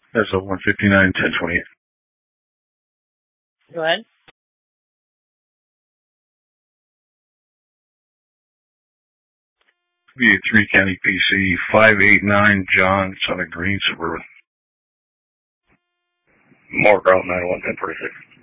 That's a 159-1028. Go ahead. Be a 3-county PC, 589 John, Son of Green, Suburban. More Route 901-1046.